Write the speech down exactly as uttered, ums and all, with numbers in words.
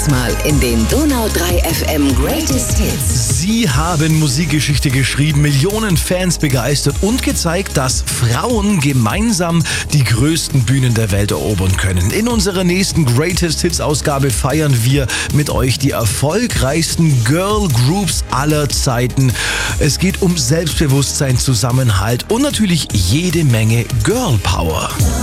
Mal in den Donau drei F M Greatest Hits. Sie haben Musikgeschichte geschrieben, Millionen Fans begeistert und gezeigt, dass Frauen gemeinsam die größten Bühnen der Welt erobern können. In unserer nächsten Greatest Hits Ausgabe feiern wir mit euch die erfolgreichsten Girl Groups aller Zeiten. Es geht um Selbstbewusstsein, Zusammenhalt und natürlich jede Menge Girl Power.